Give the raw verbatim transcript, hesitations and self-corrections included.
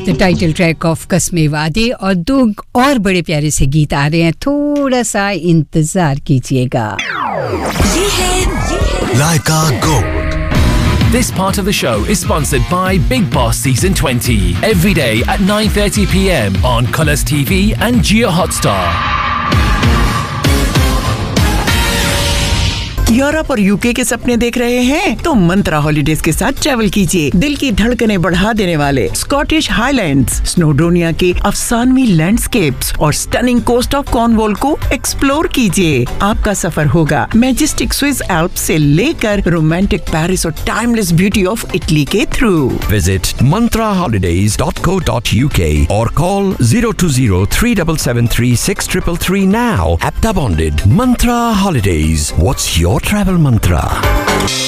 The title track of कस्मे वादे और दो और बड़े प्यारे से गीत आ रहे हैं, थोड़ा सा इंतजार कीजिएगा। ये है Laika Gold. This part of the show is sponsored by Big Boss Season twenty. Every day at nine thirty p m on Colours T V and Jio Hotstar. Europe और यूके के सपने देख रहे हैं तो मंत्रा हॉलिडेज के साथ travel कीजिए। दिल की धड़कनें बढ़ा देने वाले स्कॉटिश हाईलैंड्स, स्नोडोनिया के अफसानवी लैंडस्केप्स और स्टनिंग कोस्ट ऑफ कॉर्नवॉल को एक्सप्लोर कीजिए। आपका सफर होगा मैजेस्टिक स्विस एल्प्स से लेकर रोमांटिक पेरिस और टाइमलेस ब्यूटी ऑफ इटली के through. Visit mantra holidays dot co dot u k or call zero two zero three seven seven three six three three three now. Apta bonded. Mantra Holidays. What's your travel mantra?